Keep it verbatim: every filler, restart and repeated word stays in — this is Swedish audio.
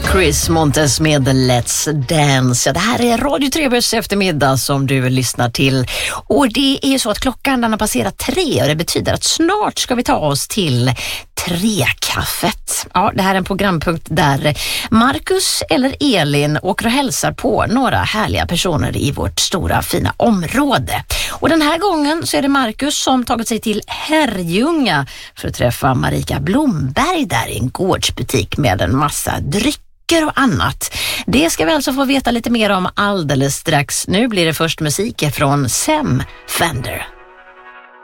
Chris Montes med Let's Dance. Ja, det här är Radio Trebus eftermiddag som du lyssnar till. Och det är ju så att klockan den har passerat tre och det betyder att snart ska vi ta oss till Trekaffet. Ja, det här är en programpunkt där Marcus eller Elin åker och hälsar på några härliga personer i vårt stora fina område. Och den här gången så är det Marcus som tagit sig till Herrljunga för att träffa Marika Blomberg där i en gårdsbutik med en massa drycker och annat. Det ska vi alltså få veta lite mer om alldeles strax. Nu blir det först musik från Sam Fender.